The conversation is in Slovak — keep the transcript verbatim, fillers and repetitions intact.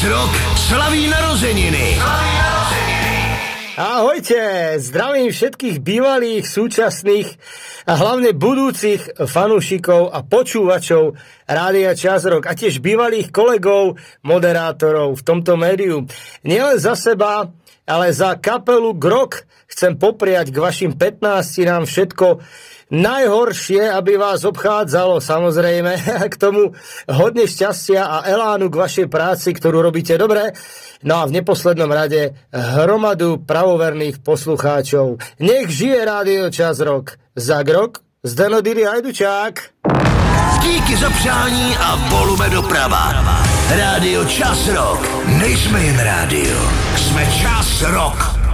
Rock slaví narozeniny. Ahojte, zdravím všetkých bývalých, súčasných a hlavne budúcich fanúšikov a počúvačov Rádia Čas Rock a tiež bývalých kolegov, moderátorov v tomto médiu. Nielen za seba, ale za kapelu Grok chcem popriať k vašim pätnástinám všetko najhoršie, aby vás obchádzalo, samozrejme, k tomu hodne šťastia a elánu k vašej práci, ktorú robíte dobre. No a v neposlednom rade hromadu pravoverných poslucháčov. Nech žije Rádio Čas Rock. Za Grok, Zdeno Diri Hajdučák. Díky za přání a volume doprava. Rádio Čas Rock. Nejsme jen rádio, jsme Čas Rock.